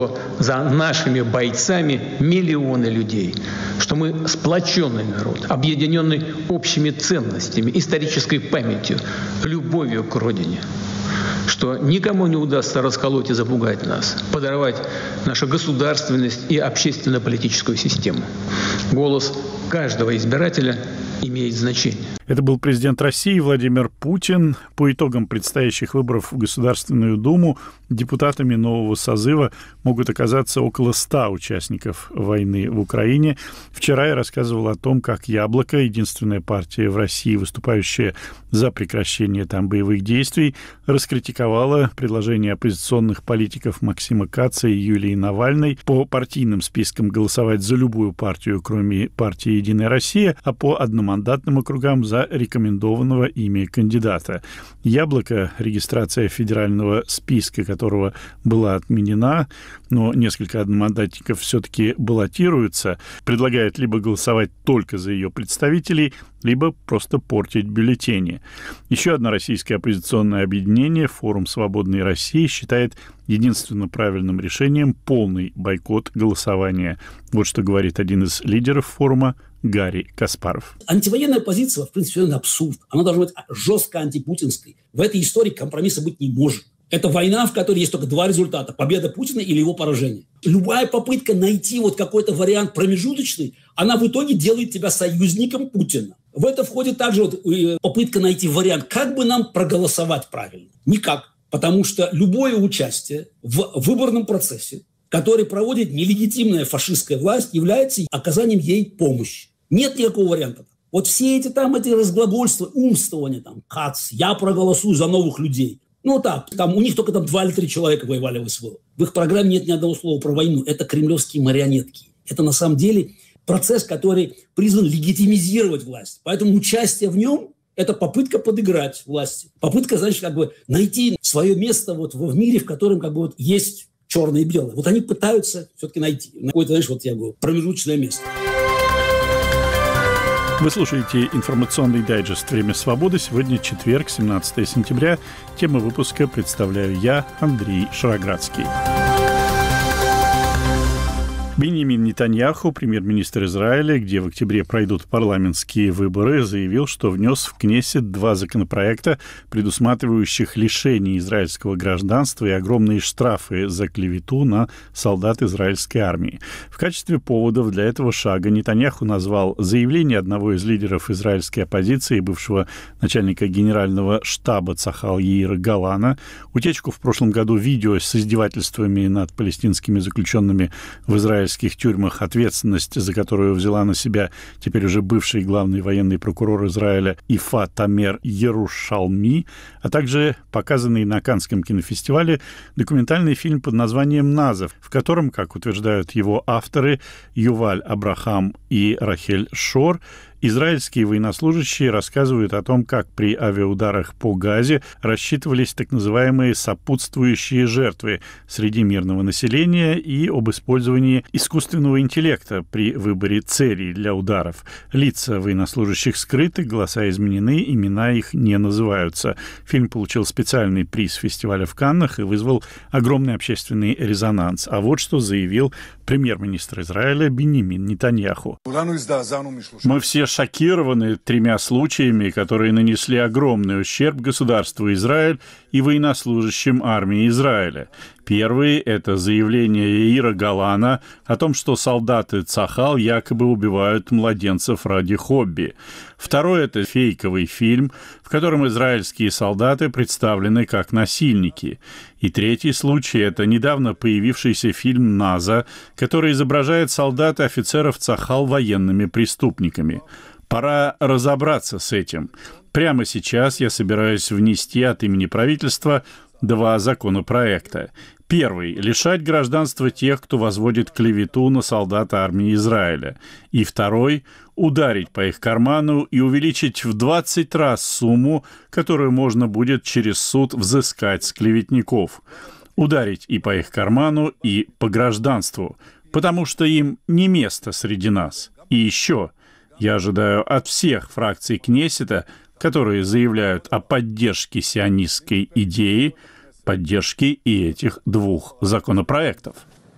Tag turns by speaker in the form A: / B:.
A: За нашими бойцами миллионы людей, что мы сплоченный народ, объединенный общими ценностями, исторической памятью, любовью к родине, что никому не удастся расколоть и запугать нас, подорвать нашу государственность и общественно-политическую систему. Голос каждого избирателя имеет значение.
B: Это был президент России Владимир Путин. По итогам предстоящих выборов в Государственную Думу депутатами нового созыва могут оказаться около 100 участников войны в Украине. Вчера я рассказывал о том, как «Яблоко», единственная партия в России, выступающая за прекращение там боевых действий, раскритиковала предложение оппозиционных политиков Максима Каца и Юлии Навальной по партийным спискам голосовать за любую партию, кроме партии «Единая Россия», а по одномандатным округам за рекомендованного ими кандидата. «Яблоко», регистрация федерального списка которого была отменена, но несколько одномандатников все-таки баллотируются, предлагает либо голосовать только за ее представителей, либо просто портить бюллетени. Еще одно российское оппозиционное объединение, Форум Свободной России, считает единственно правильным решением полный бойкот голосования. Вот что говорит один из лидеров форума Гарри Каспаров.
C: Антивоенная позиция, в принципе, это абсурд. Она должна быть жестко антипутинской. В этой истории компромисса быть не может. Это война, в которой есть только два результата – победа Путина или его поражение. Любая попытка найти вот какой-то вариант промежуточный, она в итоге делает тебя союзником Путина. В это входит также вот попытка найти вариант, как бы нам проголосовать правильно. Никак. Потому что любое участие в выборном процессе, который проводит нелегитимная фашистская власть, является оказанием ей помощи. Нет никакого варианта. Вот все эти разглагольства, умствования, Кац, я проголосую за новых людей. Ну так, у них только 2 или 3 человека воевали в СВО. В их программе нет ни одного слова про войну. Это кремлевские марионетки. Это на самом деле процесс, который призван легитимизировать власть. Поэтому участие в нем – это попытка подыграть власти. Попытка, найти свое место в мире, в котором есть черное и белое. Вот они пытаются все-таки найти какое-то, промежуточное место.
B: Вы слушаете информационный дайджест «Время свободы». Сегодня четверг, 17 сентября. Тему выпуска представляю я, Андрей Шароградский. Беньямин Нетаньяху, премьер-министр Израиля, где в октябре пройдут парламентские выборы, заявил, что внес в Кнессет 2 законопроекта, предусматривающих лишение израильского гражданства и огромные штрафы за клевету на солдат израильской армии. В качестве поводов для этого шага Нетаньяху назвал заявление одного из лидеров израильской оппозиции, бывшего начальника генерального штаба Цахал Яира Галана, утечку в прошлом году видео с издевательствами над палестинскими заключенными в израильских тюрьмах, ответственность за которую взяла на себя теперь уже бывший главный военный прокурор Израиля Ифа Тамер Ярушалми, а также показанный на Каннском кинофестивале документальный фильм под названием «Назов», в котором, как утверждают его авторы Юваль Абрахам и Рахель Шор, израильские военнослужащие рассказывают о том, как при авиаударах по Газе рассчитывались так называемые сопутствующие жертвы среди мирного населения и об использовании искусственного интеллекта при выборе целей для ударов. Лица военнослужащих скрыты, голоса изменены, имена их не называются. Фильм получил специальный приз фестиваля в Каннах и вызвал огромный общественный резонанс. А вот что заявил премьер-министр Израиля Беньямин Нетаньяху. Мы все шокированы 3 случаями, которые нанесли огромный ущерб государству Израиль и военнослужащим армии Израиля. Первый – это заявление Яира Галана о том, что солдаты Цахал якобы убивают младенцев ради хобби. Второй – это фейковый фильм, в котором израильские солдаты представлены как насильники. И третий случай – это недавно появившийся фильм «Наза», который изображает солдат и офицеров Цахал военными преступниками. Пора разобраться с этим. Прямо сейчас я собираюсь внести от имени правительства 2 законопроекта. Первый – лишать гражданства тех, кто возводит клевету на солдат армии Израиля. И второй – ударить по их карману и увеличить в 20 раз сумму, которую можно будет через суд взыскать с клеветников. Ударить и по их карману, и по гражданству, потому что им не место среди нас. И еще я ожидаю от всех фракций Кнессета, которые заявляют о поддержке сионистской идеи, поддержки и этих 2 законопроектов.